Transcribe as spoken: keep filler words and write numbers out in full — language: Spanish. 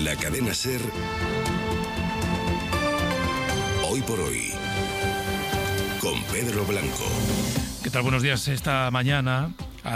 La cadena SER. Hoy por hoy. Con Pedro Blanco. ¿Qué tal? Buenos días. Esta mañana